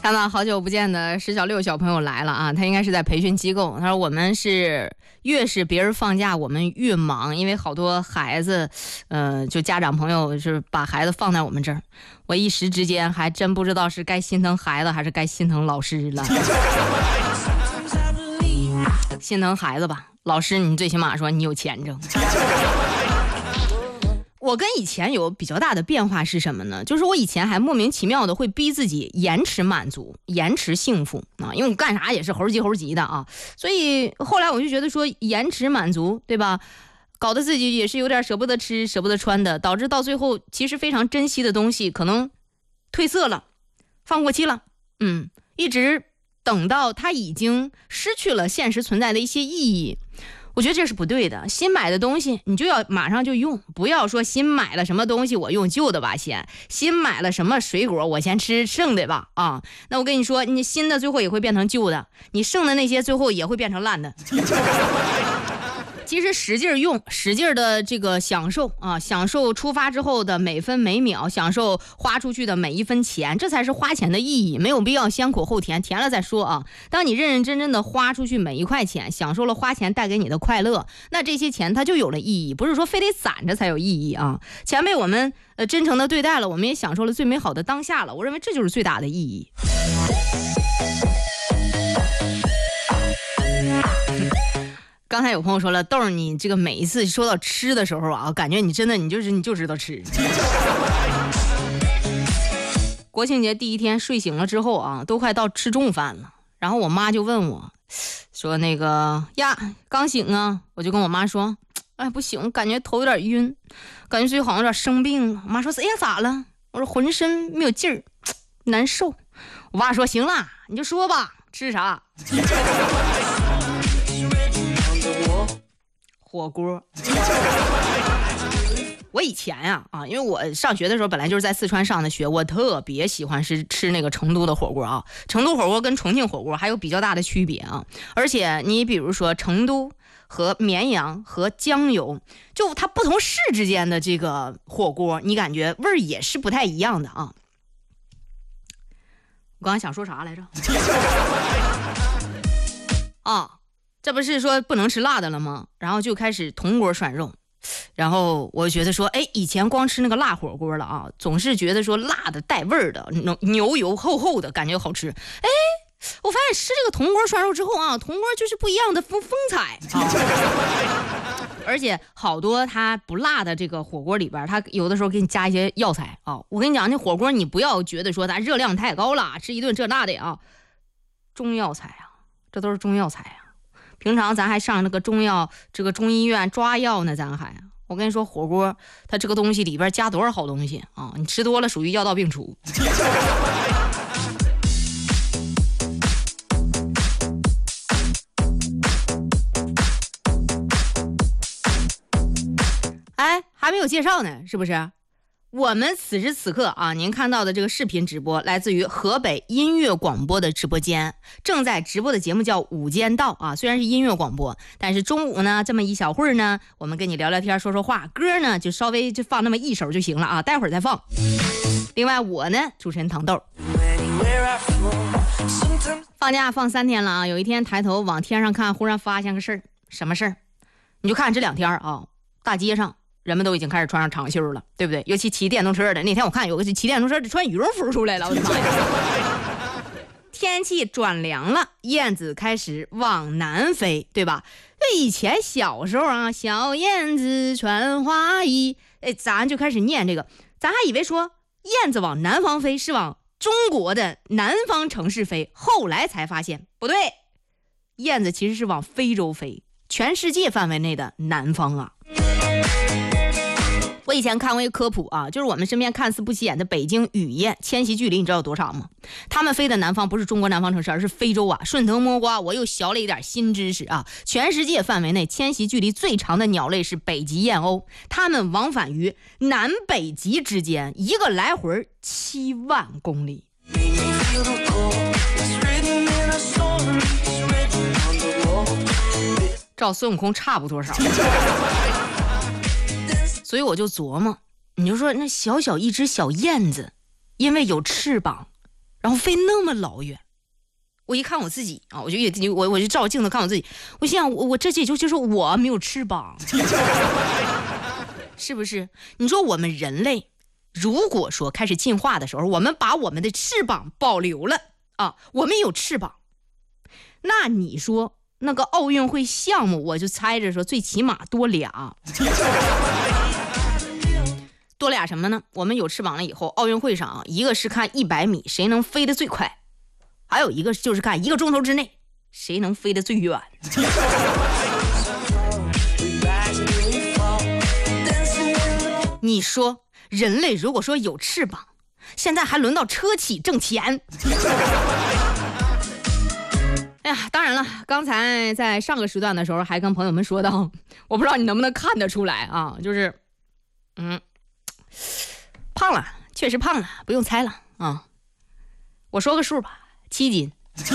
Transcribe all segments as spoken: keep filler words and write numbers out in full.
看到好久不见的石小六小朋友来了啊，他应该是在培训机构。他说我们是越是别人放假我们越忙，因为好多孩子呃，就家长朋友是把孩子放在我们这儿，我一时之间还真不知道是该心疼孩子还是该心疼老师了。心疼孩子吧，老师你最起码说你有钱挣。我跟以前有比较大的变化是什么呢？就是我以前还莫名其妙的会逼自己延迟满足，延迟幸福啊，因为我干啥也是猴急猴急的啊，所以后来我就觉得说延迟满足，对吧？搞得自己也是有点舍不得吃舍不得穿的，导致到最后其实非常珍惜的东西可能褪色了，放过期了，嗯，一直等到它已经失去了现实存在的一些意义。我觉得这是不对的，新买的东西你就要马上就用，不要说新买了什么东西我用旧的吧先，新买了什么水果我先吃剩的吧啊，那我跟你说，你新的最后也会变成旧的，你剩的那些最后也会变成烂的。其实使劲用，使劲的这个享受啊，享受出发之后的每分每秒，享受花出去的每一分钱，这才是花钱的意义，没有必要先苦后甜，甜了再说啊。当你认认真真的花出去每一块钱，享受了花钱带给你的快乐，那这些钱它就有了意义，不是说非得攒着才有意义啊。钱被我们呃真诚的对待了，我们也享受了最美好的当下了，我认为这就是最大的意义。刚才有朋友说了，豆儿你这个每一次说到吃的时候啊，感觉你真的你就是你就知道吃。国庆节第一天睡醒了之后啊，都快到吃中午饭了，然后我妈就问我说那个呀刚醒啊，我就跟我妈说哎不行，感觉头有点晕，感觉自己好像有点生病了。我妈说哎呀咋了？我说浑身没有劲儿，难受。我爸说行了你就说吧，吃啥？火锅。我以前呀 啊, 啊，因为我上学的时候本来就是在四川上的学，我特别喜欢是吃那个成都的火锅啊。成都火锅跟重庆火锅还有比较大的区别啊，而且你比如说成都和绵阳和江油，就它不同市之间的这个火锅，你感觉味儿也是不太一样的啊。我刚才想说啥来着？啊。这不是说不能吃辣的了吗？然后就开始铜锅涮肉，然后我觉得说哎，以前光吃那个辣火锅了啊，总是觉得说辣的带味儿的牛油厚厚的感觉好吃。哎，我发现吃这个铜锅涮肉之后啊，铜锅就是不一样的风风采啊。而且好多它不辣的这个火锅里边，它有的时候给你加一些药材啊。我跟你讲，那火锅你不要觉得说它热量太高了，吃一顿这那的啊，中药材啊，这都是中药材啊。平常咱还上那个中药这个中医院抓药呢，咱还我跟你说火锅它这个东西里边加多少好东西啊，你吃多了属于药到病除。哎，还没有介绍呢，是不是？我们此时此刻啊，您看到的这个视频直播来自于河北音乐广播的直播间，正在直播的节目叫午间道啊，虽然是音乐广播，但是中午呢这么一小会儿呢，我们跟你聊聊天说说话，歌呢就稍微就放那么一首就行了啊，待会儿再放。另外我呢主持人糖豆，放假放三天了啊，有一天抬头往天上看，忽然发现个事儿，什么事儿？你就看这两天啊，大街上人们都已经开始穿上长袖了，对不对？尤其骑电动车的，那天我看有个骑电动车的穿羽绒服出来了，我的妈呀！天气转凉了，燕子开始往南飞，对吧？就以前小时候啊，小燕子穿花衣，哎，咱就开始念这个，咱还以为说燕子往南方飞是往中国的南方城市飞，后来才发现不对，燕子其实是往非洲飞，全世界范围内的南方啊。我以前看过一个科普啊，就是我们身边看似不起眼的北京雨燕，迁徙距离你知道有多长吗？他们飞的南方不是中国南方城市，而是非洲啊！顺藤摸瓜，我又学了一点新知识啊！全世界范围内迁徙距离最长的鸟类是北极燕鸥，它们往返于南北极之间，一个来回七万公里。照孙悟空差不多少。所以我就琢磨，你就说那小小一只小燕子，因为有翅膀， 然后飞那么老远。我一看我自己啊，我就也我我就照镜子看我自己，我心想我我这也就就是我没有翅膀，是不是？你说我们人类如果说开始进化的时候，我们把我们的翅膀保留了啊，我们有翅膀，那你说那个奥运会项目，我就猜着说最起码多俩。多俩什么呢？我们有翅膀了以后，奥运会上啊，一个是看一百米谁能飞得最快，还有一个就是看一个钟头之内谁能飞得最远。你说人类如果说有翅膀，现在还轮到车企挣钱。哎呀，当然了，刚才在上个时段的时候还跟朋友们说到，我不知道你能不能看得出来啊，就是嗯胖了，确实胖了，不用猜了啊。我说个数吧，七斤。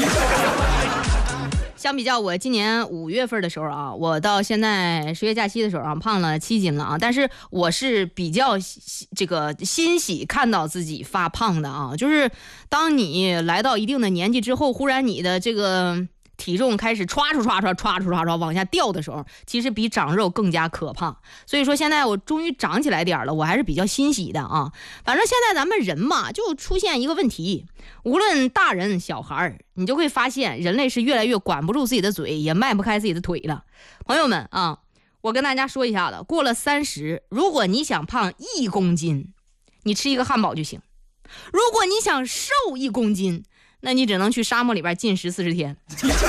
相比较我今年五月份的时候啊，我到现在十月假期的时候啊，胖了七斤了啊。但是我是比较这个欣喜看到自己发胖的啊，就是当你来到一定的年纪之后，忽然你的这个体重开始歘唰歘唰歘唰歘唰往下掉的时候，其实比长肉更加可怕。所以说现在我终于长起来点了，我还是比较欣喜的啊。反正现在咱们人嘛，就出现一个问题，无论大人小孩，你就会发现人类是越来越管不住自己的嘴，也迈不开自己的腿了。朋友们啊，我跟大家说一下子，过了三十，如果你想胖一公斤，你吃一个汉堡就行；如果你想瘦一公斤，那你只能去沙漠里边禁食四十天。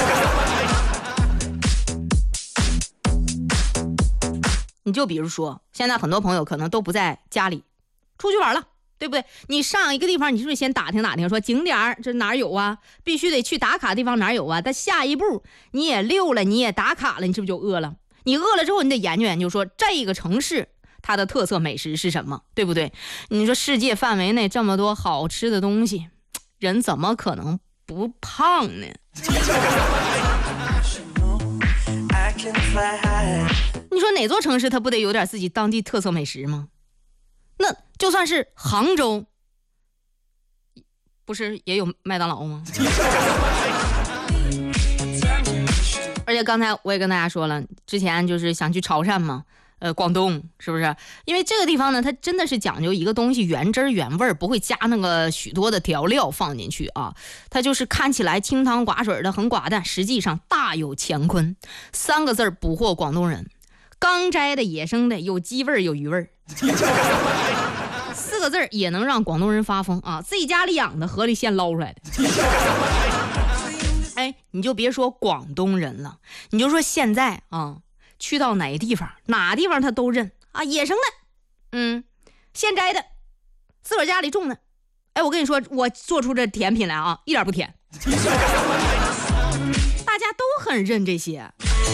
你就比如说，现在很多朋友可能都不在家里，出去玩了，对不对？你上一个地方，你是不是先打听打听，说景点这哪儿有啊？必须得去打卡的地方哪儿有啊？但下一步你也溜了，你也打卡了，你是不是就饿了？你饿了之后，你得研究研究，说这个城市它的特色美食是什么，对不对？你说世界范围内这么多好吃的东西，人怎么可能不胖呢？你说哪座城市它不得有点自己当地特色美食吗？那就算是杭州，不是也有麦当劳吗？而且刚才我也跟大家说了，之前就是想去潮汕嘛，呃，广东是不是？因为这个地方呢，它真的是讲究一个东西原汁原味，不会加那个许多的调料放进去啊。它就是看起来清汤寡水的，很寡淡，实际上大有乾坤。三个字捕获广东人，刚摘的野生的，有鸡味有鱼味。四个字也能让广东人发疯啊！自己家里养的，河里现捞出来的。哎，你就别说广东人了，你就说现在啊。去到哪地方哪地方他都认啊，野生的，嗯，现摘的，自个儿家里种的。哎，我跟你说，我做出这甜品来啊，一点不甜。大家都很认这些。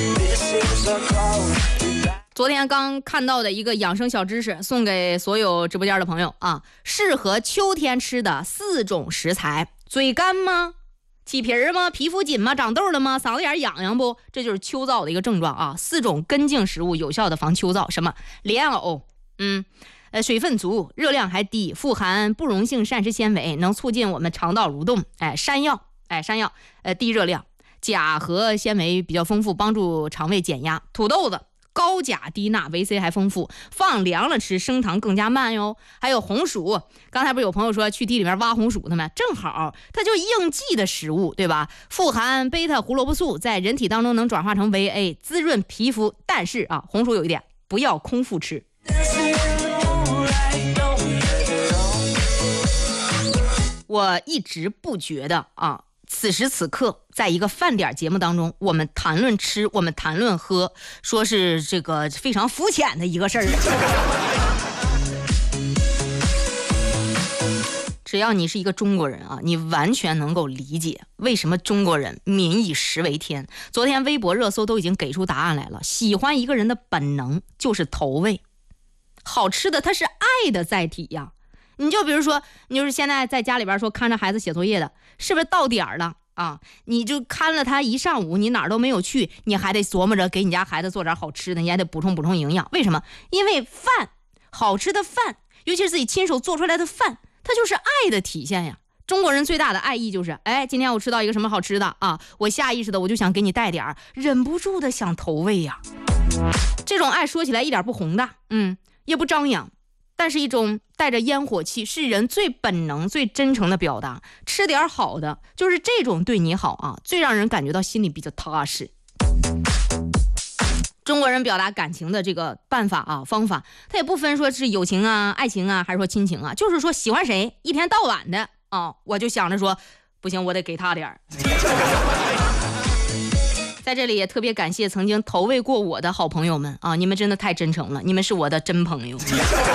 昨天刚看到的一个养生小知识，送给所有直播间的朋友啊，适合秋天吃的四种食材。嘴干吗？起皮儿吗？皮肤紧吗？长痘了吗？嗓子眼痒痒不？这就是秋燥的一个症状啊！四种根茎食物有效的防秋燥，什么莲藕，嗯，呃，水分足，热量还低，富含不溶性膳食纤维，能促进我们肠道蠕动。哎，山药，哎，山药，呃，低热量，钾和纤维比较丰富，帮助肠胃减压。土豆子。高钾低钠，维 C 还丰富，放凉了吃升糖更加慢哟。还有红薯，刚才不是有朋友说去地里面挖红薯的吗？正好它就应季的食物，对吧？富含贝塔胡萝卜素，在人体当中能转化成维 A， 滋润皮肤。但是啊，红薯有一点，不要空腹吃。我一直不觉得啊。此时此刻，在一个饭点节目当中，我们谈论吃，我们谈论喝，说是这个非常肤浅的一个事儿。只要你是一个中国人啊，你完全能够理解为什么中国人民以食为天。昨天微博热搜都已经给出答案来了，喜欢一个人的本能就是投喂，好吃的它是爱的载体呀。你就比如说，你就是现在在家里边说看着孩子写作业的，是不是到点儿了啊？你就看了他一上午，你哪儿都没有去，你还得琢磨着给你家孩子做点好吃的，你还得补充补充营养。为什么？因为饭，好吃的饭，尤其是自己亲手做出来的饭，它就是爱的体现呀。 中国人最大的爱意就是，哎，今天我吃到一个什么好吃的啊，我下意识的我就想给你带点儿，忍不住的想投喂呀。这种爱说起来一点不宏大，嗯，也不张扬，但是一种带着烟火气，是人最本能、最真诚的表达。吃点好的，就是这种对你好啊，最让人感觉到心里比较踏实。中国人表达感情的这个办法啊方法，他也不分说是友情啊、爱情啊，还是说亲情啊，就是说喜欢谁，一天到晚的啊，我就想着说，不行，我得给他点儿。在这里也特别感谢曾经投喂过我的好朋友们啊，你们真的太真诚了，你们是我的真朋友。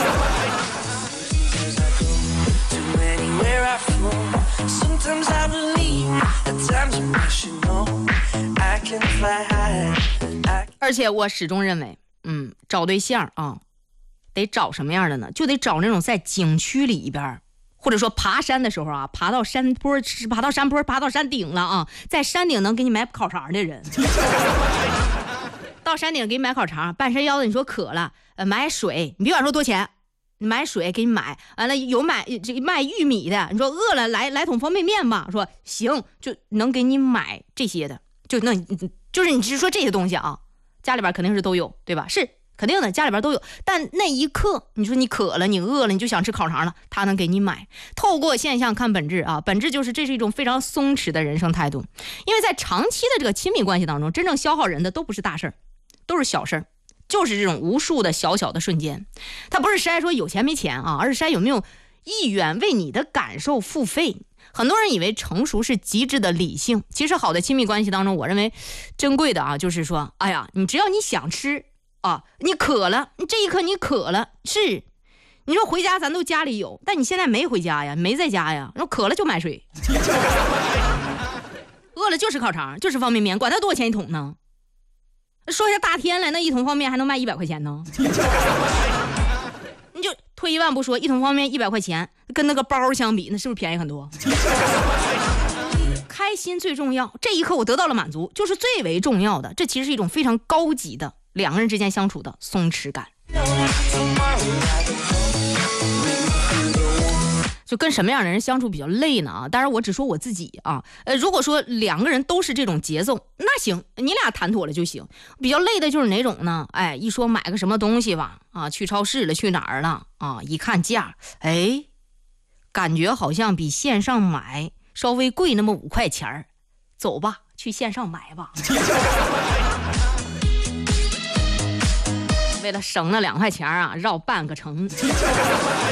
而且我始终认为，嗯，找对象啊，得找什么样的呢？就得找那种在景区里边，或者说爬山的时候啊，爬到山坡，爬到山坡，爬到山顶了啊，在山顶能给你买烤肠的人。到山顶给你买烤肠，半山腰的你说渴了，呃，买水，你别管说多钱，你买水给你买，完了有买这卖玉米的，你说饿了来来桶方便面吧，说行，就能给你买这些的，就那就是你只是说这些东西啊，家里边肯定是都有，对吧？是肯定的，家里边都有。但那一刻，你说你渴了，你饿了，你就想吃烤肠了，他能给你买。透过现象看本质啊，本质就是这是一种非常松弛的人生态度。因为在长期的这个亲密关系当中，真正消耗人的都不是大事儿，都是小事儿，就是这种无数的小小的瞬间。他不是筛说有钱没钱啊，而是筛有没有意愿为你的感受付费。很多人以为成熟是极致的理性，其实好的亲密关系当中，我认为珍贵的啊，就是说，哎呀，你只要你想吃啊，你渴了，你这一刻你渴了，是，你说回家咱都家里有，但你现在没回家呀，没在家呀，然后渴了就买水，饿了就吃烤肠，就吃方便面，管它多少钱一桶呢？说一下大天了，那一桶方便面还能卖一百块钱呢。你就退一万步说，一桶方便面一百块钱，跟那个包相比，那是不是便宜很多？开心最重要，这一刻我得到了满足，就是最为重要的。这其实是一种非常高级的两个人之间相处的松弛感。就跟什么样的人相处比较累呢？啊，当然我只说我自己啊。呃，如果说两个人都是这种节奏，那行，你俩谈妥了就行。比较累的就是哪种呢？哎，一说买个什么东西吧，啊，去超市了，去哪儿了？啊，一看价，哎，感觉好像比线上买稍微贵那么五块钱儿，走吧，去线上买吧。为了省那两块钱啊，绕半个城。